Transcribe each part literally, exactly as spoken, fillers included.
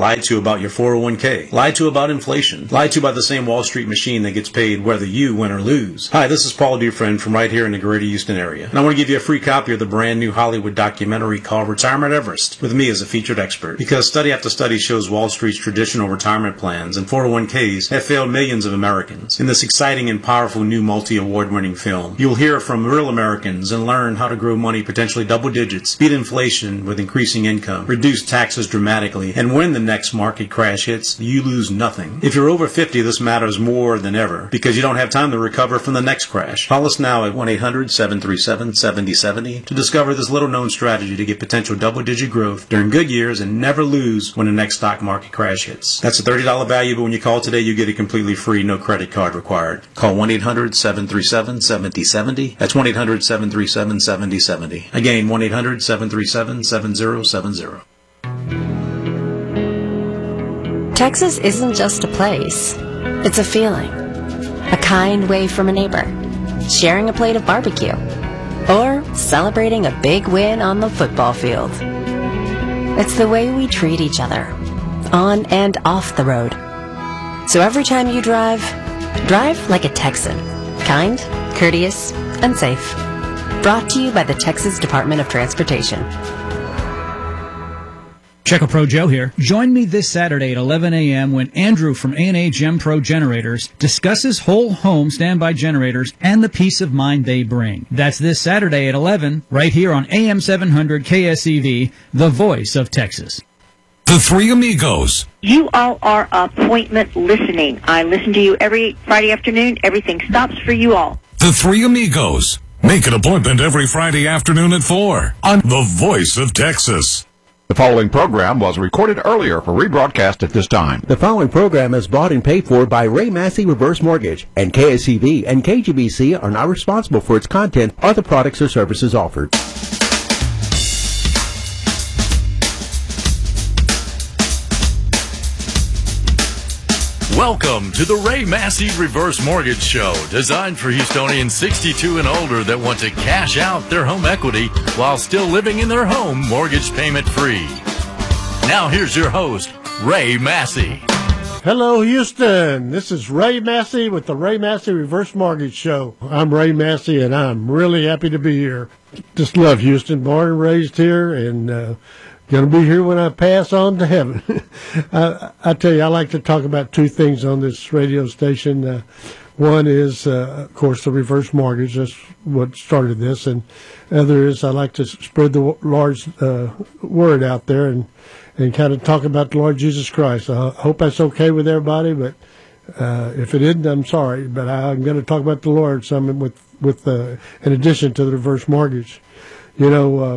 lied to about your four oh one k, lied to about inflation, lied to by the same Wall Street machine that gets paid whether you win or lose. Hi, this is Paul Dufresne from right here in the greater Houston area, and I want to give you a free copy of the brand new Hollywood documentary called Retirement Everest, with me as a featured expert. Because study after study shows Wall Street's traditional retirement plans and four oh one k's have failed millions of Americans. In this exciting and powerful new multi-award winning film, you'll hear from real Americans and learn how to grow money potentially double digits, beat inflation with increasing income, reduce taxes dramatically, and when the next market crash hits, you lose nothing. If you're over fifty, this matters more than ever because you don't have time to recover from the next crash. Call us now at one eight hundred seven three seven seven oh seven oh to discover this little-known strategy to get potential double-digit growth during good years and never lose when the next stock market crash hits. That's a thirty dollars value, but when you call today, you get it completely free, no credit card required. Call one eight hundred seven three seven seven oh seven oh. That's one eight hundred seven three seven seven oh seven oh. Again, one eight hundred seven three seven seven oh seven oh. Texas isn't just a place. It's a feeling. A kind wave from a neighbor. Sharing a plate of barbecue. Or celebrating a big win on the football field. It's the way we treat each other. On and off the road. So every time you drive, drive like a Texan. Kind, courteous, and safe. Brought to you by the Texas Department of Transportation. Checo Pro Joe here. Join me this Saturday at eleven a.m. when Andrew from A and A Gem Pro Generators discusses whole home standby generators and the peace of mind they bring. That's this Saturday at eleven, right here on A M seven hundred K S E V, the voice of Texas. The Three Amigos. You all are appointment listening. I listen to you every Friday afternoon. Everything stops for you all. The Three Amigos. Make an appointment every Friday afternoon at four on the voice of Texas. The following program was recorded earlier for rebroadcast at this time. The following program is bought and paid for by Ray Massey Reverse Mortgage, and K S E V and K G B C are not responsible for its content or the products or services offered. Welcome to the Ray Massey Reverse Mortgage Show, designed for Houstonians sixty-two and older that want to cash out their home equity while still living in their home mortgage payment free. Now here's your host, Ray Massey. Hello, Houston. This is Ray Massey with the Ray Massey Reverse Mortgage Show. I'm Ray Massey, and I'm really happy to be here. Just love Houston, born and raised here, and uh, going to be here when I pass on to heaven. I, I tell you, I like to talk about two things on this radio station. Uh, one is, uh, of course, the reverse mortgage. That's what started this. And other is I like to spread the Lord's uh, word out there and, and kind of talk about the Lord Jesus Christ. I hope that's okay with everybody, but uh, if it isn't, I'm sorry. But I'm going to talk about the Lord some with, with uh, in addition to the reverse mortgage. You know, uh,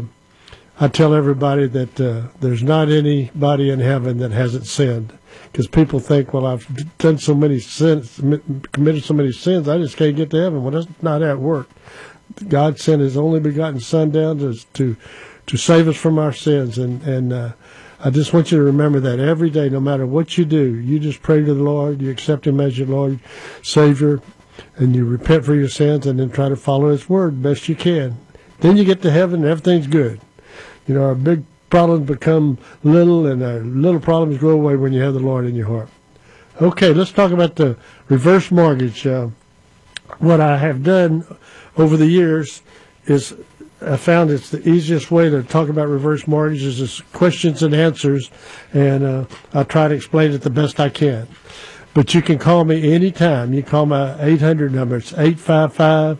I tell everybody that uh, there's not anybody in heaven that hasn't sinned, because people think, well, I've done so many sins, committed so many sins, I just can't get to heaven. Well, that's not how it worked. God sent His only begotten Son down to to, to save us from our sins, and and uh, I just want you to remember that every day, no matter what you do, you just pray to the Lord, you accept Him as your Lord, Savior, and you repent for your sins, and then try to follow His word best you can. Then you get to heaven, and everything's good. You know, our big problems become little, and our little problems go away when you have the Lord in your heart. Okay, let's talk about the reverse mortgage. Uh, what I have done over the years is I found it's the easiest way to talk about reverse mortgages is questions and answers, and uh, I'll try to explain it the best I can. But you can call me anytime. You call my eight hundred number. It's eight five five,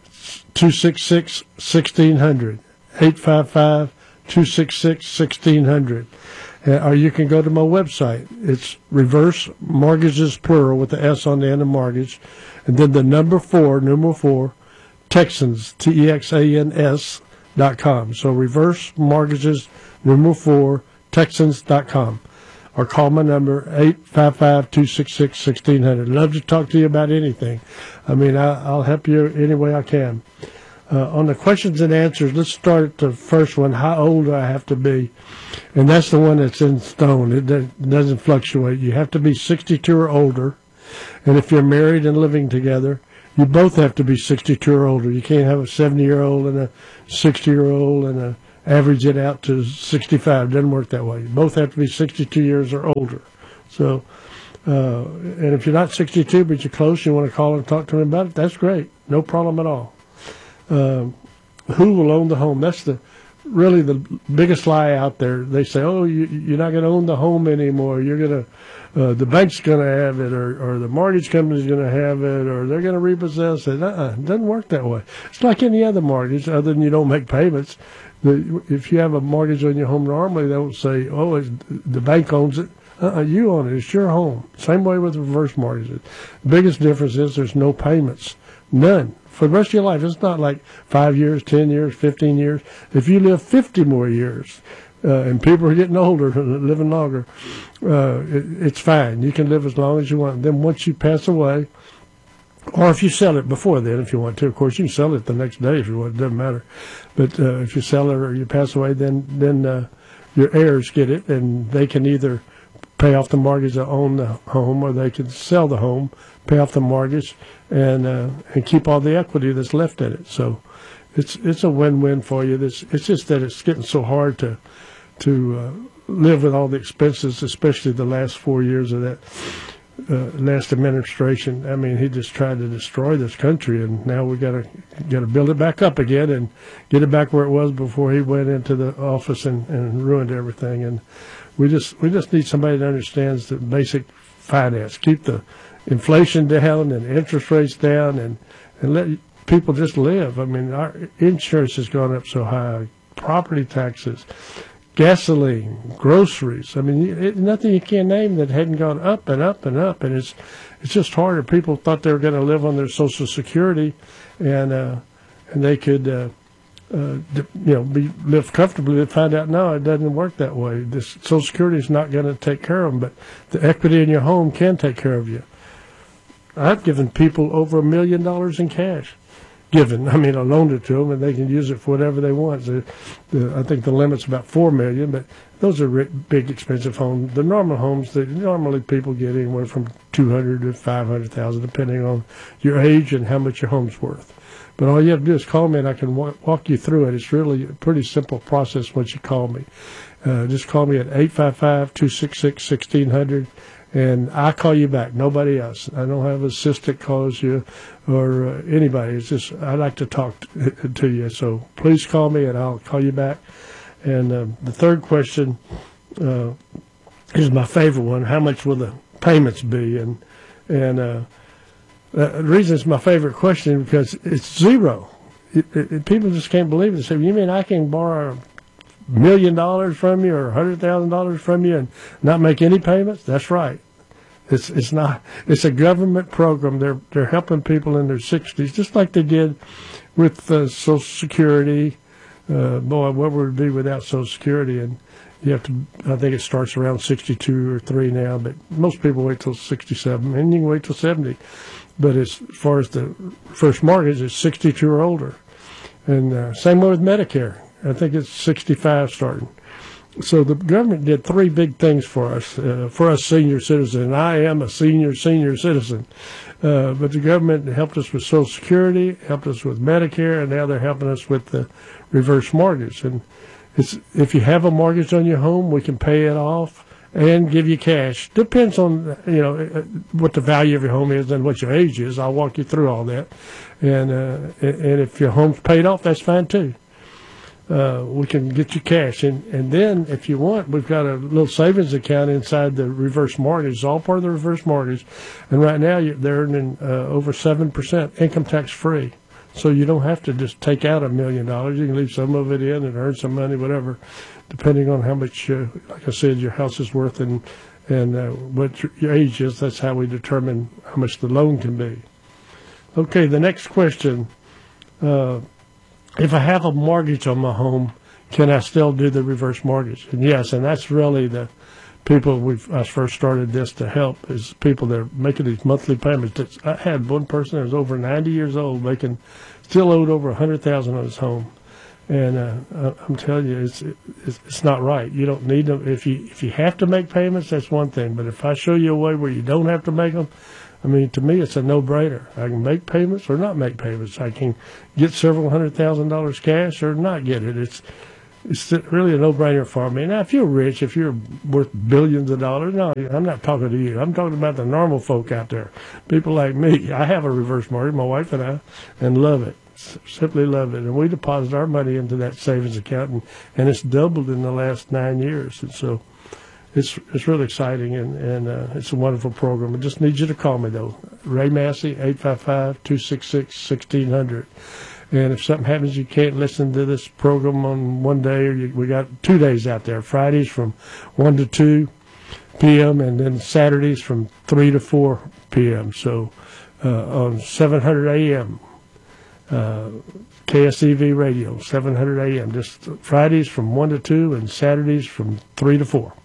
two six six, one six zero zero. eight five five, two six six, one six zero zero. Uh, or you can go to my website. It's Reverse Mortgages, plural, with the S on the end of mortgage. And then the number four, number four, Texans, T E X A N S dot com. So Reverse Mortgages, number four, Texans dot com. Or call my number, eight five five, two six six, one six zero zero. Love to talk to you about anything. I mean, I, I'll help you any way I can. Uh, on the questions and answers, let's start at the first one. How old do I have to be? And that's the one that's in stone. It, it doesn't fluctuate. You have to be sixty-two or older. And if you're married and living together, you both have to be sixty-two or older. You can't have a seventy-year-old and a sixty-year-old and a average it out to sixty-five. It doesn't work that way. You both have to be sixty-two years or older. So, uh, and if you're not sixty-two but you're close, you want to call and talk to me about it, that's great. No problem at all. Um, who will own the home? That's the really the biggest lie out there. They say, oh, you, you're not going to own the home anymore. You're going to, uh, the bank's going to have it, or, or the mortgage company's going to have it, or they're going to repossess it. Uh-uh, it doesn't work that way. It's like any other mortgage, other than you don't make payments. The, if you have a mortgage on your home normally, they won't say, oh, it's, the bank owns it. Uh-uh, you own it. It's your home. Same way with reverse mortgages. The biggest difference is there's no payments. None. For the rest of your life. It's not like five years, ten years, fifteen years. If you live fifty more years, uh, and people are getting older, living longer, uh, it, it's fine. You can live as long as you want. Then once you pass away, or if you sell it before then, if you want to, of course, you can sell it the next day if you want. It doesn't matter. But uh, if you sell it or you pass away, then then uh, your heirs get it, and they can either pay off the mortgage to own the home, or they can sell the home, pay off the mortgage, and uh, and keep all the equity that's left in it. So it's it's a win-win for you. This it's just that it's getting so hard to to uh, live with all the expenses, especially the last four years of that uh, last administration. I mean, he just tried to destroy this country, and now we got to got to build it back up again and get it back where it was before he went into the office and, and ruined everything. And we just we just need somebody that understands the basic finance, keep the inflation down and interest rates down, and, and let people just live. I mean, our insurance has gone up so high, property taxes, gasoline, groceries. I mean, it, nothing you can't name that hadn't gone up and up and up, and it's it's just harder. People thought they were going to live on their Social Security, and uh, and they could uh, uh, you know be live comfortably. They find out no, it doesn't work that way. This Social Security is not going to take care of them, but the equity in your home can take care of you. I've given people over a million dollars in cash. Given, I mean, I loaned it to them, and they can use it for whatever they want. The, the, I think the limit's about four million, but those are big, expensive homes. The normal homes that normally people get anywhere from two hundred to five hundred thousand, depending on your age and how much your home's worth. But all you have to do is call me, and I can walk, walk you through it. It's really a pretty simple process once you call me. Uh, just call me at eight five five, two six six, one six zero zero. And I call you back, nobody else. I don't have an assistant calls you or uh, anybody. It's just I like to talk to, to you. So please call me, and I'll call you back. And uh, the third question uh, is my favorite one. How much will the payments be? And and uh, the reason it's my favorite question is because it's zero. It, it, it, people just can't believe it. They say, you mean I can borrow a million dollars from you or a hundred thousand dollars from you and not make any payments? That's right. It's it's not. It's a government program. They're they're helping people in their sixties, just like they did with uh, Social Security. Uh, boy, what would it be without Social Security? And you have to. I think it starts around sixty-two or three now, but most people wait till sixty-seven, and you can wait till seventy. But as far as the first mortgage, it's sixty-two or older, and uh, same way with Medicare. I think it's sixty-five starting. So the government did three big things for us, uh, for us senior citizens. And I am a senior, senior citizen. Uh, but the government helped us with Social Security, helped us with Medicare, and now they're helping us with the reverse mortgage. And it's if you have a mortgage on your home, we can pay it off and give you cash. Depends on, you know, what the value of your home is and what your age is. I'll walk you through all that. And, uh, and if your home's paid off, that's fine too. Uh, we can get you cash. And, and then, if you want, we've got a little savings account inside the reverse mortgage. It's all part of the reverse mortgage. And right now, you're, they're earning uh, over seven percent income tax free. So you don't have to just take out a million dollars. You can leave some of it in and earn some money, whatever, depending on how much, uh, like I said, your house is worth and, and uh, what your, your age is. That's how we determine how much the loan can be. Okay, the next question. Uh, If I have a mortgage on my home, can I still do the reverse mortgage? And yes, and that's really the people we've I first started this to help is people that are making these monthly payments. I had one person that was over ninety years old making still owed over a hundred thousand on his home, and uh, I'm telling you, it's, it's it's not right. You don't need them. If you if you have to make payments, that's one thing. But if I show you a way where you don't have to make them, I mean, to me, it's a no-brainer. I can make payments or not make payments. I can get several hundred thousand dollars cash or not get it. It's it's really a no-brainer for me. Now, if you're rich, if you're worth billions of dollars, no, I'm not talking to you. I'm talking about the normal folk out there, people like me. I have a reverse mortgage, my wife and I, and love it, simply love it. And we deposit our money into that savings account, and, and it's doubled in the last nine years. And so it's it's really exciting, and, and uh, it's a wonderful program. I just need you to call me, though. Ray Massey, eight five five, two six six, one six zero zero. And if something happens, you can't listen to this program on one day, or you, we got two days out there, Fridays from one to two p.m., and then Saturdays from three to four p.m. So uh, on seven hundred A M, uh, K S E V Radio, seven hundred A M, just Fridays from one to two and Saturdays from three to four.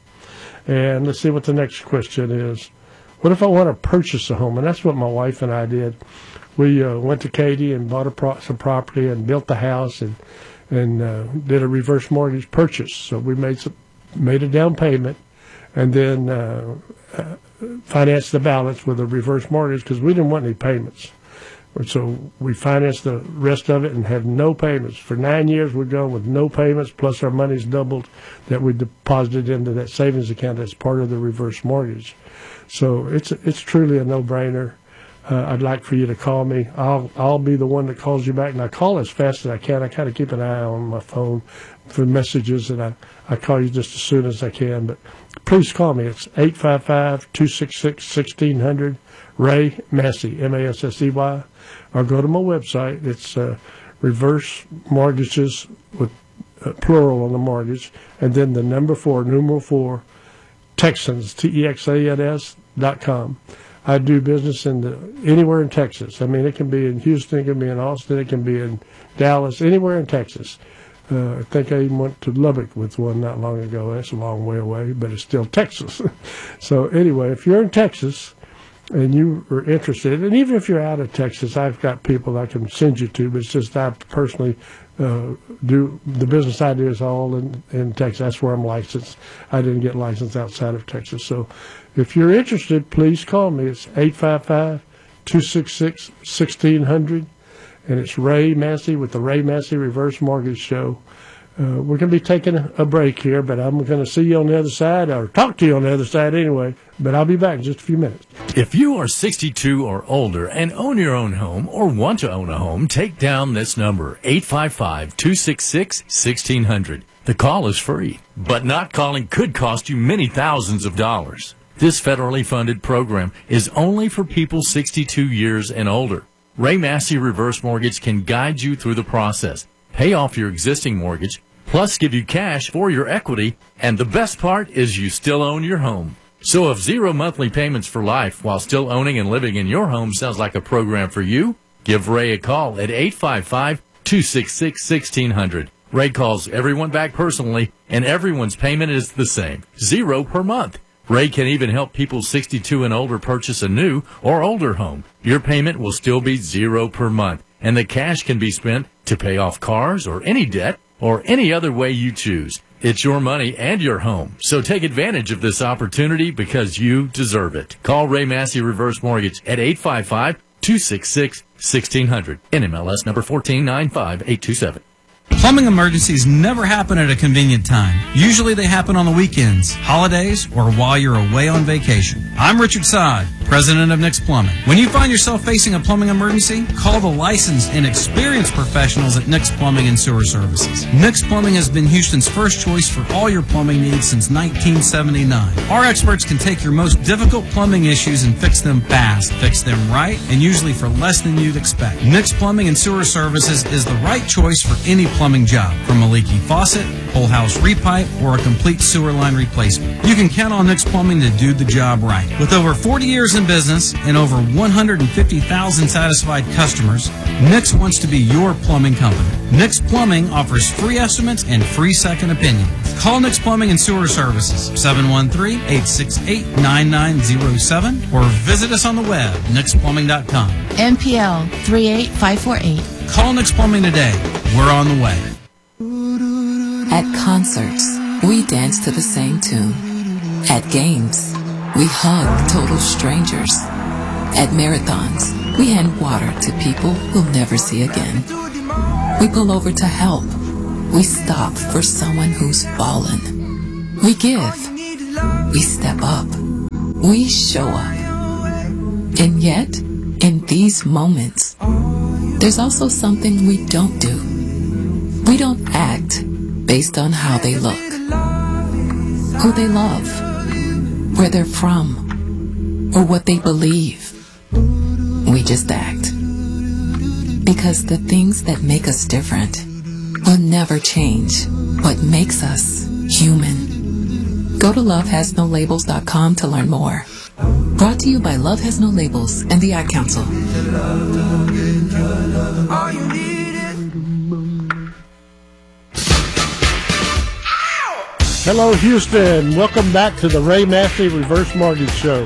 And let's see what the next question is. What if I want to purchase a home? And that's what my wife and I did. We uh, went to Katy and bought a pro- some property and built the house and and uh, did a reverse mortgage purchase. So we made some, made a down payment and then uh, uh, financed the balance with a reverse mortgage because we didn't want any payments. So we financed the rest of it and had no payments. For nine years we've gone with no payments, plus our money's doubled that we deposited into that savings account that's part of the reverse mortgage. So it's it's truly a no-brainer. Uh, I'd like for you to call me. I'll I'll be the one that calls you back, and I call as fast as I can. I kind of keep an eye on my phone for messages, and I, I call you just as soon as I can. But please call me. It's eight five five, two six six, one six zero zero, Ray Massey, M A S S E Y, or go to my website. It's uh, Reverse Mortgages with uh, plural on the mortgage, and then the number four, numeral four, Texans, T E X A N S dot com. I do business in the, anywhere in Texas. I mean, it can be in Houston, it can be in Austin, it can be in Dallas, anywhere in Texas. Uh, I think I even went to Lubbock with one not long ago. That's a long way away, but it's still Texas. So anyway, if you're in Texas and you are interested, and even if you're out of Texas, I've got people I can send you to, but it's just I personally uh, do, the business I do is all in, in Texas. That's where I'm licensed. I didn't get licensed outside of Texas. So if you're interested, please call me. It's eight five five, two six six, one six zero zero, and it's Ray Massey with the Ray Massey Reverse Mortgage Show. Uh, we're going to be taking a break here, but I'm going to see you on the other side, or talk to you on the other side anyway, but I'll be back in just a few minutes. If you are sixty-two or older and own your own home or want to own a home, take down this number, eight five five, two six six, one six zero zero. The call is free, but not calling could cost you many thousands of dollars. This federally funded program is only for people sixty-two years and older. Ray Massey Reverse Mortgage can guide you through the process, pay off your existing mortgage, plus give you cash for your equity, and the best part is you still own your home. So if zero monthly payments for life while still owning and living in your home sounds like a program for you, give Ray a call at eight five five, two six six, one six zero zero. Ray calls everyone back personally, and everyone's payment is the same, zero per month. Ray can even help people sixty-two and older purchase a new or older home. Your payment will still be zero per month, and the cash can be spent to pay off cars or any debt or any other way you choose. It's your money and your home, so take advantage of this opportunity because you deserve it. Call Ray Massey Reverse Mortgage at eight five five, two six six, one six zero zero, N M L S number one four nine five eight two seven. Plumbing emergencies never happen at a convenient time. Usually they happen on the weekends, holidays, or while you're away on vacation. I'm Richard Sod, president of Nick's Plumbing. When you find yourself facing a plumbing emergency, call the licensed and experienced professionals at Nick's Plumbing and Sewer Services. Nick's Plumbing has been Houston's first choice for all your plumbing needs since nineteen seventy-nine. Our experts can take your most difficult plumbing issues and fix them fast, fix them right, and usually for less than you'd expect. Nick's Plumbing and Sewer Services is the right choice for any plumbing job, from a leaky faucet, whole house repipe, or a complete sewer line replacement. You can count on Nick's Plumbing to do the job right. With over forty years in business and over one hundred fifty thousand satisfied customers, Nick's wants to be your plumbing company. Nick's Plumbing offers free estimates and free second opinions. Call Nick's Plumbing and Sewer Services, seven one three, eight six eight, nine nine zero seven, or visit us on the web, nix plumbing dot com. N P L three eight five four eight. Call Nick's Plumbing today. We're on the way. At concerts, we dance to the same tune. At games, we hug total strangers. At marathons, we hand water to people we'll never see again. We pull over to help, We stop for someone who's fallen. We give. We step up. We show up. And yet, in these moments, there's also something we don't do. We don't act based on how they look, who they love, where they're from, or what they believe. We just act. Because the things that make us different will never change what makes us human. Go to love has no labels dot com to learn more. Brought to you by Love Has No Labels and the Ad Council. Hello, Houston. Welcome back to the Ray Massey Reverse Mortgage Show.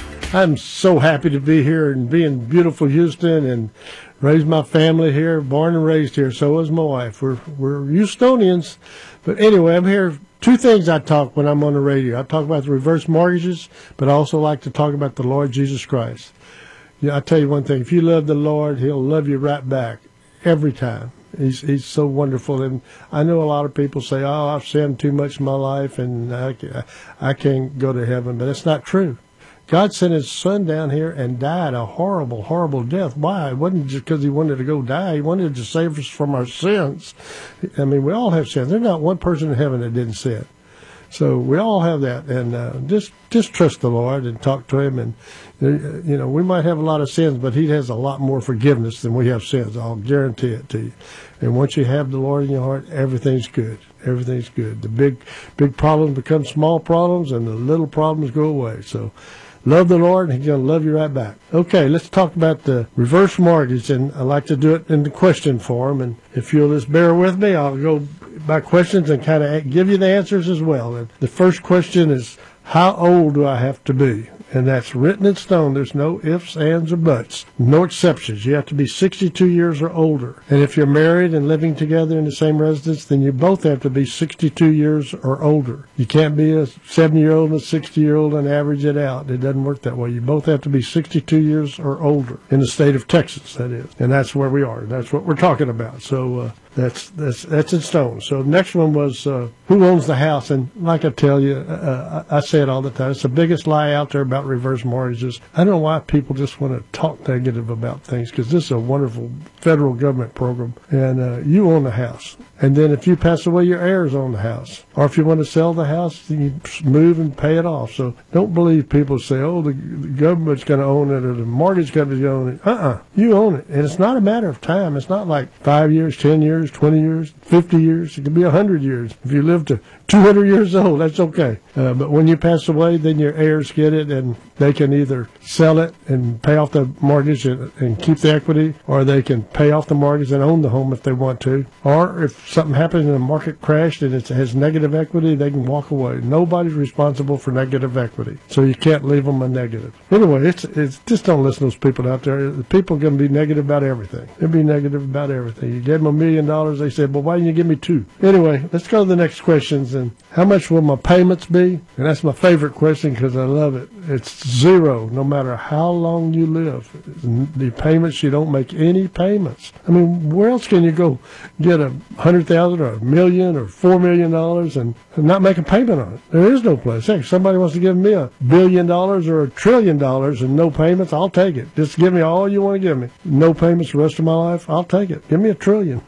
I'm so happy to be here and be in beautiful Houston and raise my family here, born and raised here. So is my wife. We're we're Houstonians. But anyway, I'm here. Two things I talk when I'm on the radio. I talk about the reverse mortgages, but I also like to talk about the Lord Jesus Christ. Yeah, I tell you one thing. If you love the Lord, He'll love you right back every time. He's he's so wonderful. And I know a lot of people say, oh, I've sinned too much in my life and I, I can't go to heaven. But it's not true. God sent His Son down here and died a horrible, horrible death. Why? It wasn't just because He wanted to go die. He wanted to save us from our sins. I mean, we all have sins. There's not one person in heaven that didn't sin. So we all have that. And uh, just just trust the Lord and talk to Him. And, uh, you know, we might have a lot of sins, but He has a lot more forgiveness than we have sins. I'll guarantee it to you. And once you have the Lord in your heart, everything's good. Everything's good. The big, big problems become small problems, and the little problems go away. So love the Lord, and He's going to love you right back. Okay, let's talk about the reverse mortgage, and I like to do it in the question form. And if you'll just bear with me, I'll go by questions and kind of give you the answers as well. And the first question is, how old do I have to be? And that's written in stone. There's no ifs, ands, or buts. No exceptions. You have to be sixty-two years or older. And if you're married and living together in the same residence, then you both have to be sixty-two years or older. You can't be a seventy-year-old and a sixty-year-old and average it out. It doesn't work that way. You both have to be sixty-two years or older in the state of Texas, that is. And that's where we are. That's what we're talking about. So uh, that's that's that's in stone. So the next one was uh, who owns the house? And like I tell you, uh, I, I say it all the time. It's the biggest lie out there about reverse mortgages. I don't know why people just want to talk negative about things, because this is a wonderful federal government program, and uh, you own the house. And then if you pass away, your heirs own the house. Or if you want to sell the house, then you move and pay it off. So don't believe people say, oh, the, the government's going to own it or the mortgage company's going to own it. Uh-uh. You own it. And it's not a matter of time. It's not like five years, ten years, twenty years, fifty years. It could be one hundred years. If you live to two hundred years old, that's okay. Uh, but when you pass away, then your heirs get it, and they can either sell it and pay off the mortgage and, and keep the equity, or they can pay off the mortgage and own the home if they want to. Or if something happens and the market crashed and it has negative equity, they can walk away. Nobody's responsible for negative equity, so you can't leave them a negative. Anyway, it's, it's just don't listen to those people out there. The people are going to be negative about everything. They'll be negative about everything. You gave them a million dollars, they said, well, why didn't you give me two? Anyway, let's go to the next questions. And how much will my payments be? And that's my favorite question because I love it. It's zero, no matter how long you live. The payments, you don't make any payments. I mean, where else can you go get a hundred thousand or a million or four million dollars and not make a payment on it? There is no place. Heck, if somebody wants to give me a billion dollars or a trillion dollars and no payments, I'll take it. Just give me all you want to give me. No payments the rest of my life, I'll take it. Give me a trillion.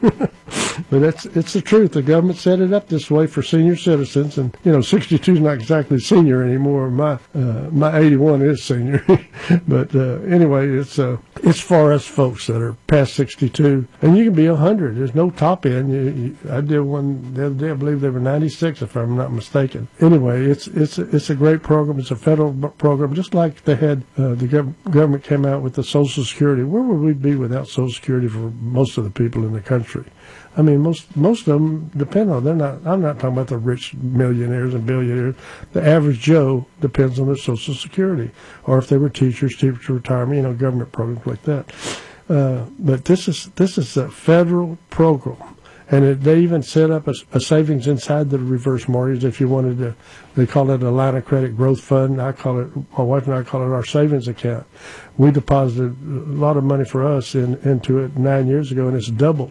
But it's it's the truth. The government set it up this way for senior citizens, and you know, sixty-two is not exactly senior anymore. My uh, my eighty-one is senior, but uh, anyway, it's uh, it's for us folks that are past sixty-two, and you can be a hundred. There's no top end. You, you, I did one the other day. I believe they were ninety-six, if I'm not mistaken. Anyway, it's it's it's a great program. It's a federal program, just like they had uh, the gov- government came out with the Social Security. Where would we be without Social Security for most of the people in the country? I mean, most most of them depend on. They're not. I'm not talking about the rich millionaires and billionaires. The average Joe depends on their Social Security, or if they were teachers, teacher retirement, you know, government programs like that. Uh, but this is this is a federal program, and it, they even set up a, a savings inside the reverse mortgage. If you wanted to, they call it a line of credit growth fund. I call it. My wife and I call it our savings account. We deposited a lot of money for us in, into it nine years ago, and it's doubled.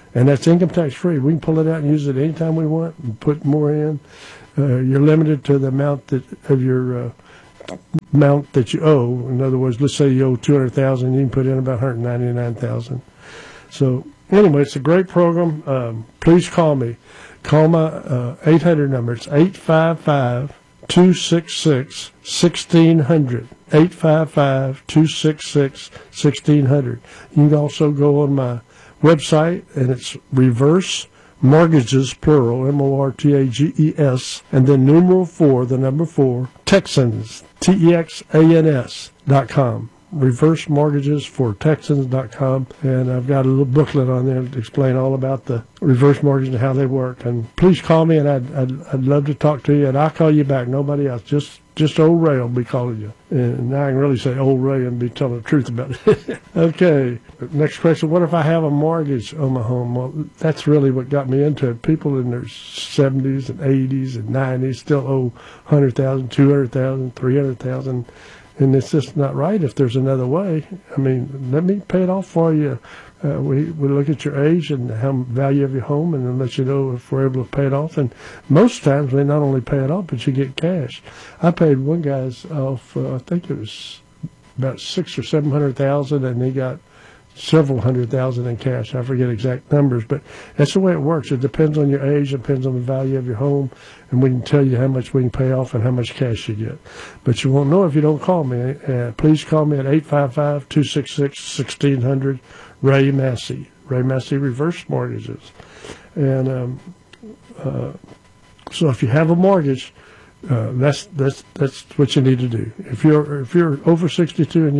And that's income tax free. We can pull it out and use it anytime we want and put more in. Uh, you're limited to the amount that of your uh, amount that you owe. In other words, let's say you owe two hundred thousand dollars, you can put in about one hundred ninety-nine thousand dollars. So anyway, it's a great program. Um, please call me. Call my uh, eight hundred number. It's eight five five, two six six, one six zero zero. eight five five, two six six, one six zero zero. You can also go on my website, and it's Reverse Mortgages, plural, M O R T A G E S, and then numeral four, the number four, Texans, T E X A N S dot com. Reverse Mortgages for Texans dot com, and I've got a little booklet on there to explain all about the reverse mortgage and how they work. And please call me, and I'd, I'd, I'd love to talk to you, and I'll call you back. Nobody else, just just old Ray will be calling you. And now I can really say old Ray and be telling the truth about it. Okay, next question. What if I have a mortgage on my home? Well, that's really what got me into it. People in their seventies and eighties and nineties still owe one hundred thousand dollars, two hundred thousand dollars, three hundred thousand dollars. And it's just not right if there's another way. I mean, let me pay it off for you. Uh, we we look at your age and how value of your home, and then let you know if we're able to pay it off. And most times we not only pay it off, but you get cash. I paid one guy's off. Uh, I think it was about six or seven hundred thousand, and he got several hundred thousand in cash. I forget exact numbers, but that's the way it works. It depends on your age, it depends on the value of your home, and we can tell you how much we can pay off and how much cash you get. But you won't know if you don't call me. Uh, please call me at eight five five, two six six, one six zero zero, Ray Massey, Ray Massey Reverse Mortgages. And um, uh, so if you have a mortgage, uh, that's that's that's what you need to do. If you're if you're over sixty-two and